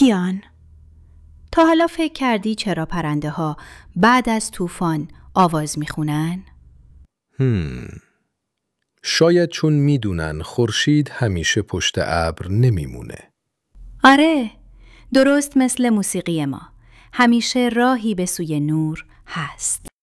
کیان؟ تا حالا فکر کردی چرا پرنده ها بعد از طوفان آواز میخونن؟ شاید چون میدونن خورشید همیشه پشت ابر نمیمونه. آره، درست مثل موسیقی ما. همیشه راهی به سوی نور هست.